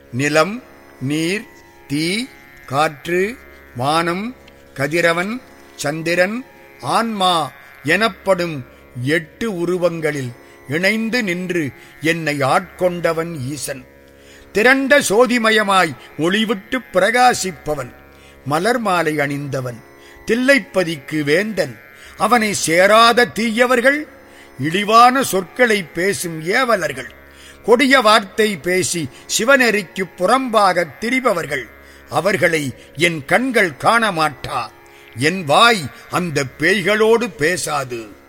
நிலம், நீர், தீ, காற்று, வானம், கதிரவன், சந்திரன், ஆன்மா எனப்படும் 8 உருவங்களில் இணைந்து நின்று என்னை ஆட்கொண்டவன் ஈசன். திரண்ட சோதிமயமாய் ஒளிவிட்டு பிரகாசிப்பவன், மலர் மாலை அணிந்தவன், தில்லைப்பதிக்கு வேந்தன். அவனை சேராத தீயவர்கள், இழிவான சொற்களை பேசும் ஏவலர்கள், கொடிய வார்த்தை பேசி சிவநெறிக்கு புறம்பாக திரிபவர்கள், அவர்களை என் கண்கள் காண மாட்டா, என் வாய் அந்த பேய்களோடு பேசாது.